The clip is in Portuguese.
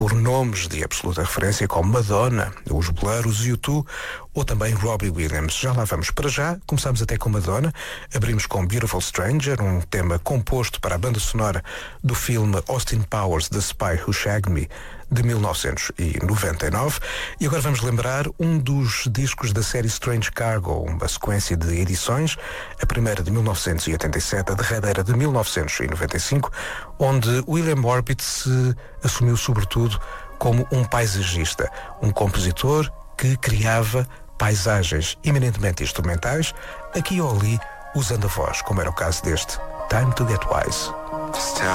por nomes de absoluta referência como Madonna, os Blur, os U2 ou também Robbie Williams. Já lá vamos. Para já, começamos até com Madonna. Abrimos com Beautiful Stranger, um tema composto para a banda sonora do filme Austin Powers, The Spy Who Shagged Me, de 1999. E agora vamos lembrar um dos discos da série Strange Cargo, uma sequência de edições, a primeira de 1987, a derradeira de 1995, onde William Orbit se assumiu sobretudo como um paisagista, um compositor que criava paisagens eminentemente instrumentais, aqui ou ali usando a voz, como era o caso deste Time to Get Wise.